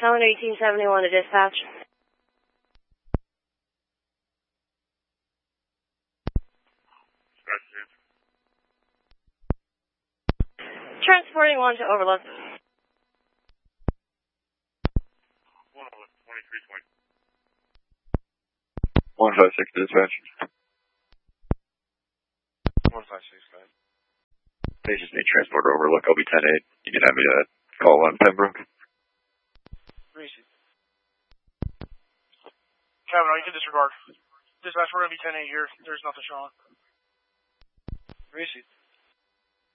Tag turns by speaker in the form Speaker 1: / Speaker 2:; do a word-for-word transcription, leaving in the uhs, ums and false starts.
Speaker 1: Seven eighteen seventy one to dispatch. Transporting one to Overlook.
Speaker 2: One Overlook, twenty-three twenty.
Speaker 3: One five six dispatch.
Speaker 2: One five six five.
Speaker 3: They just need transport to Overlook. I'll be ten eight. You can have me uh, call on Pembroke.
Speaker 2: Receive. Kevin, you can disregard. Dispatch, we're going to be ten eight here. There's nothing showing. Receive.